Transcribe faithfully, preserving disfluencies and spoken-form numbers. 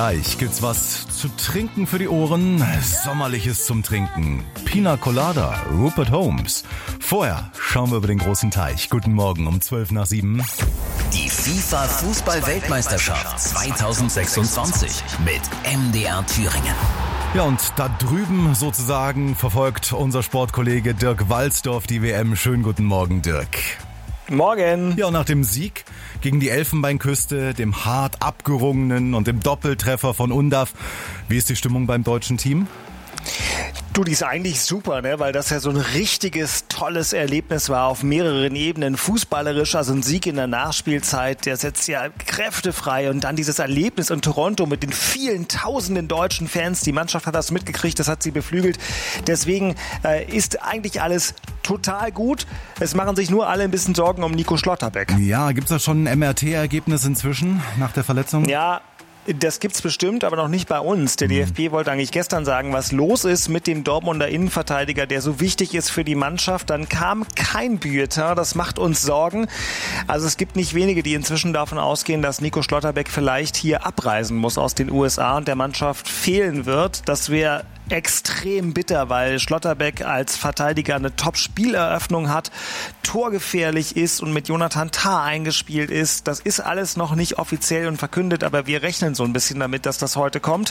Gleich gibt's was zu trinken für die Ohren, Sommerliches zum Trinken. Pina Colada, Rupert Holmes. Vorher schauen wir über den großen Teich. Guten Morgen um zwölf nach sieben. Die FIFA-Fußball-Weltmeisterschaft zwanzig sechsundzwanzig mit M D R Thüringen. Ja, und da drüben sozusagen verfolgt unser Sportkollege Dirk Walzdorf die W M. Schönen guten Morgen, Dirk. Morgen. Ja, und nach dem Sieg gegen die Elfenbeinküste, dem hart abgerungenen und dem Doppeltreffer von Undav, wie ist die Stimmung beim deutschen Team? Du, die ist eigentlich super, ne? Weil das ja so ein richtiges, tolles Erlebnis war auf mehreren Ebenen. Fußballerisch, also ein Sieg in der Nachspielzeit, der setzt ja Kräfte frei. Und dann dieses Erlebnis in Toronto mit den vielen tausenden deutschen Fans. Die Mannschaft hat das mitgekriegt, das hat sie beflügelt. Deswegen äh, ist eigentlich alles total gut. Es machen sich nur alle ein bisschen Sorgen um Nico Schlotterbeck. Ja, gibt's da schon ein M R T-Ergebnis inzwischen nach der Verletzung? Ja. Das gibt's bestimmt, aber noch nicht bei uns. Der D F B wollte eigentlich gestern sagen, was los ist mit dem Dortmunder Innenverteidiger, der so wichtig ist für die Mannschaft. Dann kam kein Bulletin. Das macht uns Sorgen. Also es gibt nicht wenige, die inzwischen davon ausgehen, dass Nico Schlotterbeck vielleicht hier abreisen muss aus den U S A und der Mannschaft fehlen wird. Das wäre extrem bitter, weil Schlotterbeck als Verteidiger eine Top-Spieleröffnung hat, torgefährlich ist und mit Jonathan Tah eingespielt ist. Das ist alles noch nicht offiziell und verkündet, aber wir rechnen so ein bisschen damit, dass das heute kommt.